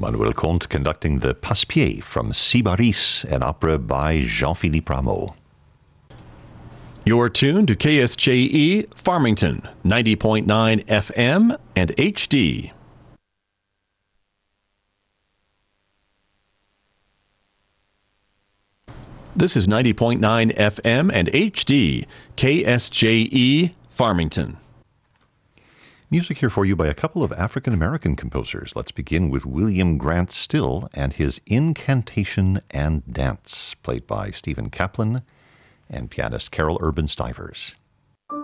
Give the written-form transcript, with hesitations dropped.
Manuel Comte conducting the Passepied from Sybaris, an opera by Jean-Philippe Rameau. You're tuned to KSJE Farmington, 90.9 FM and HD. This is 90.9 FM and HD, KSJE Farmington. Music here for you by a couple of African-American composers. Let's begin with William Grant Still and his Incantation and Dance, played by Stephen Kaplan and pianist Carol Urban Stivers.